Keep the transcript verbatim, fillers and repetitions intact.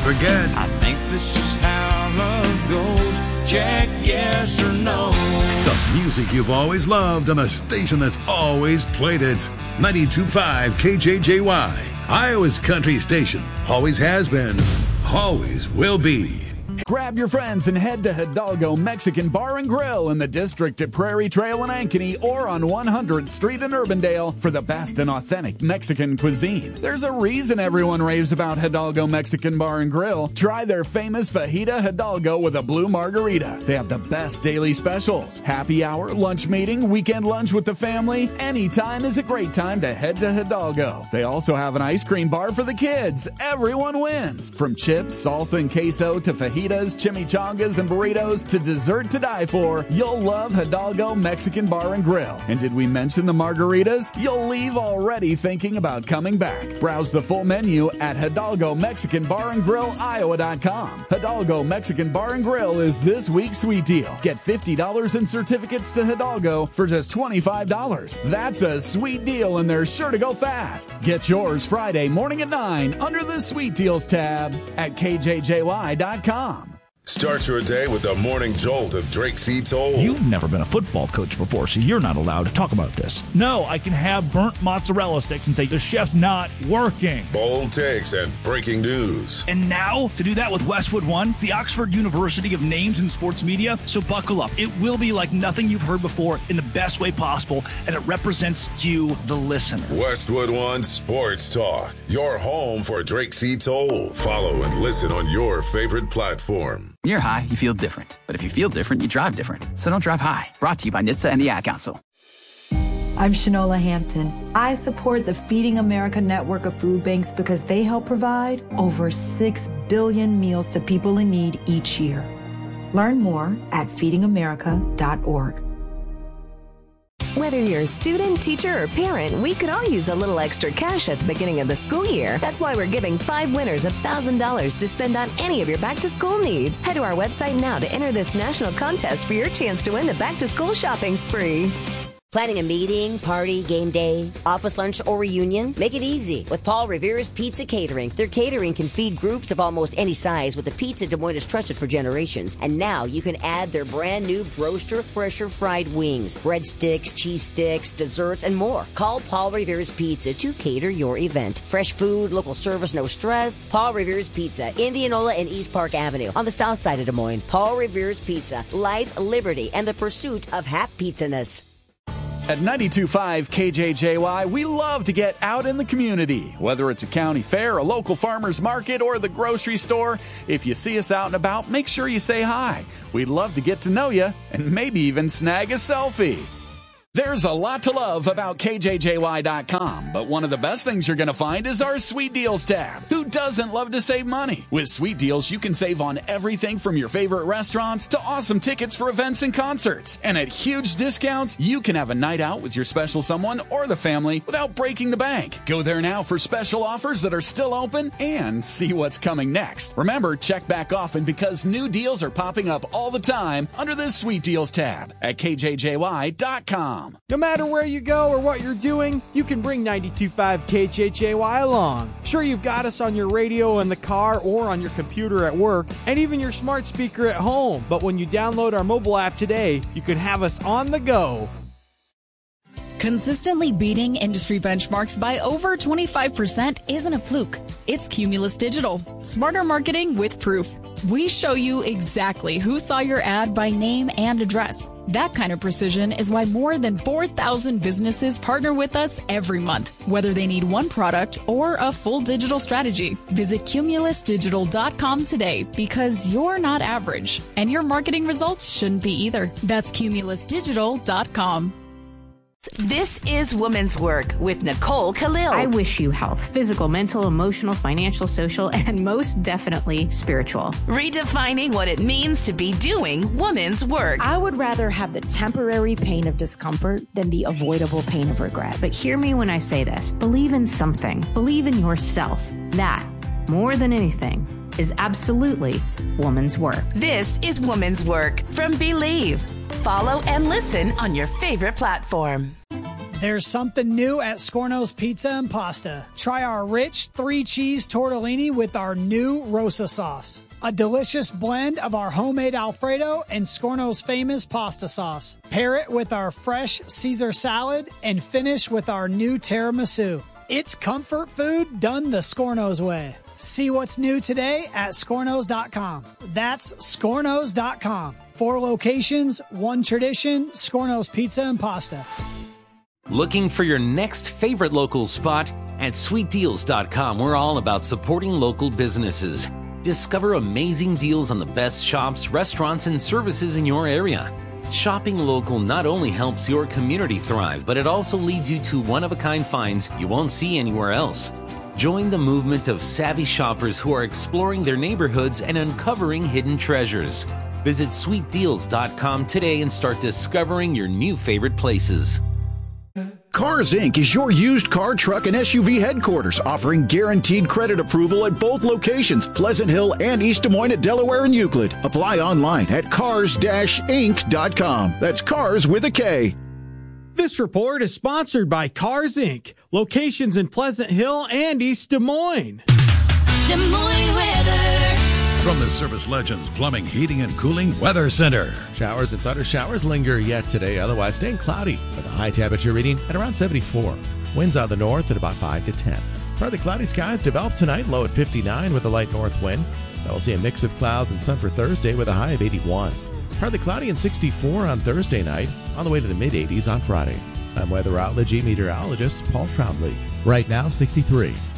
forget. I think this is how love goes. Check yes or no. The music you've always loved on a station that's always played it. ninety-two point five K J J Y, Iowa's country station. Always has been, always will be. Grab your friends and head to Hidalgo Mexican Bar and Grill in the district at Prairie Trail and Ankeny or on one hundredth Street in Urbandale for the best and authentic Mexican cuisine. There's a reason everyone raves about Hidalgo Mexican Bar and Grill. Try their famous Fajita Hidalgo with a blue margarita. They have the best daily specials. Happy hour, lunch meeting, weekend lunch with the family. Anytime is a great time to head to Hidalgo. They also have an ice cream bar for the kids. Everyone wins. From chips, salsa, and queso to fajitas, chimichangas, and burritos to dessert to die for, you'll love Hidalgo Mexican Bar and Grill. And did we mention the margaritas? You'll leave already thinking about coming back. Browse the full menu at Hidalgo Mexican Bar and Grill Iowa dot com. Hidalgo Mexican Bar and Grill is this week's sweet deal. Get fifty dollars in certificates to Hidalgo for just twenty-five dollars. That's a sweet deal, and they're sure to go fast. Get yours Friday morning at nine under the Sweet Deals tab at K J J Y dot com. Start your day with the morning jolt of Drake C. Toll. You've never been a football coach before, so you're not allowed to talk about this. No, I can have burnt mozzarella sticks and say the chef's not working. Bold takes and breaking news. And now, to do that with Westwood One, the Oxford University of Names in Sports Media. So buckle up. It will be like nothing you've heard before in the best way possible, and it represents you, the listener. Westwood One Sports Talk, your home for Drake C. Toll. Follow and listen on your favorite platform. When you're high, you feel different. But if you feel different, you drive different. So don't drive high. Brought to you by N H T S A and the Ad Council. I'm Shanola Hampton. I support the Feeding America network of food banks because they help provide over six billion meals to people in need each year. Learn more at feeding america dot org. Whether you're a student, teacher, or parent, we could all use a little extra cash at the beginning of the school year. That's why we're giving five winners one thousand dollars to spend on any of your back-to-school needs. Head to our website now to enter this national contest for your chance to win the back-to-school shopping spree. Planning a meeting, party, game day, office lunch, or reunion? Make it easy with Paul Revere's Pizza Catering. Their catering can feed groups of almost any size with a pizza Des Moines has trusted for generations. And now you can add their brand new Broaster Fresher fried wings, breadsticks, cheese sticks, desserts, and more. Call Paul Revere's Pizza to cater your event. Fresh food, local service, no stress. Paul Revere's Pizza, Indianola and East Park Avenue on the south side of Des Moines. Paul Revere's Pizza, life, liberty, and the pursuit of hap pizzaness. At ninety-two point five K J J Y, we love to get out in the community. Whether it's a county fair, a local farmer's market, or the grocery store, if you see us out and about, make sure you say hi. We'd love to get to know you and maybe even snag a selfie. There's a lot to love about K J J Y dot com, but one of the best things you're going to find is our Sweet Deals tab. Who doesn't love to save money? With Sweet Deals, you can save on everything from your favorite restaurants to awesome tickets for events and concerts. And at huge discounts, you can have a night out with your special someone or the family without breaking the bank. Go there now for special offers that are still open and see what's coming next. Remember, check back often because new deals are popping up all the time under this Sweet Deals tab at K J J Y dot com. No matter where you go or what you're doing, you can bring ninety-two point five K J J Y along. Sure, you've got us on your radio in the car or on your computer at work, and even your smart speaker at home. But when you download our mobile app today, you can have us on the go. Consistently beating industry benchmarks by over twenty-five percent isn't a fluke. It's Cumulus Digital. Smarter marketing with proof. We show you exactly who saw your ad by name and address. That kind of precision is why more than four thousand businesses partner with us every month, whether they need one product or a full digital strategy. Visit Cumulus Digital dot com today because you're not average, and your marketing results shouldn't be either. That's Cumulus Digital dot com. This is Women's Work with Nicole Khalil. I wish you health, physical, mental, emotional, financial, social, and most definitely spiritual. Redefining what it means to be doing women's work. I would rather have the temporary pain of discomfort than the avoidable pain of regret. But hear me when I say this. Believe in something. Believe in yourself. That, more than anything, is absolutely woman's work. This is Woman's Work from Believe. Follow and listen on your favorite platform. There's something new at Scorno's Pizza and Pasta. Try our rich three-cheese tortellini with our new Rosa sauce. A delicious blend of our homemade Alfredo and Scorno's famous pasta sauce. Pair it with our fresh Caesar salad and finish with our new tiramisu. It's comfort food done the Scorno's way. See what's new today at scornos dot com. That's scornos dot com. Four locations, one tradition, Scorno's Pizza and Pasta. Looking for your next favorite local spot? At sweet deals dot com, we're all about supporting local businesses. Discover amazing deals on the best shops, restaurants, and services in your area. Shopping local not only helps your community thrive, but it also leads you to one-of-a-kind finds you won't see anywhere else. Join the movement of savvy shoppers who are exploring their neighborhoods and uncovering hidden treasures. Visit sweet deals dot com today and start discovering your new favorite places. Cars Incorporated is your used car, truck, and S U V headquarters, offering guaranteed credit approval at both locations, Pleasant Hill and East Des Moines at Delaware and Euclid. Apply online at cars dash inc dot com. That's cars with a K. This report is sponsored by Cars Incorporated. Locations in Pleasant Hill and East Des Moines. Des Moines weather. From the Service Legends Plumbing, Heating, and Cooling Weather Center. Showers and thunder showers linger yet today, otherwise staying cloudy with a high temperature reading at around seventy-four. Winds out the north at about five to ten. Partly cloudy skies develop tonight, low at fifty-nine with a light north wind. Now we'll see a mix of clouds and sun for Thursday with a high of eighty-one. Partly cloudy and sixty-four on Thursday night, on the way to the mid-eighties on Friday. I'm weatherology meteorologist Paul Trombley. Right now, sixty-three.